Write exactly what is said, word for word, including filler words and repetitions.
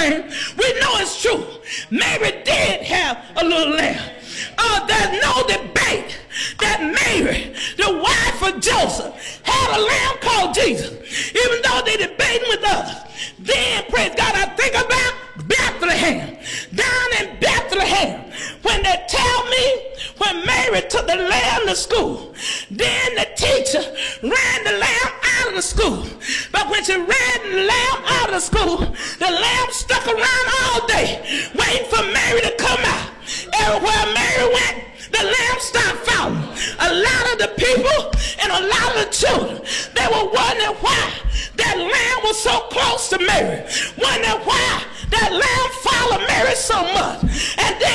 thing. We know it's true. Mary did have a little lamb. Uh, there's no debate that Mary, the wife of Joseph, had a lamb called Jesus, even though they debating with others. Then, praise God, I think about Bethlehem. Down in Bethlehem, when they tell me when Mary took the lamb to school, then the teacher ran the lamb out of the school. But when she ran the lamb out of the school, the lamb stuck around all day, waiting for Mary to come out. Everywhere Mary went, the lamb stopped following. A lot of the people and a lot of the children, they were wondering why that lamb was so close to Mary. Wondering why that lamb followed Mary so much. And then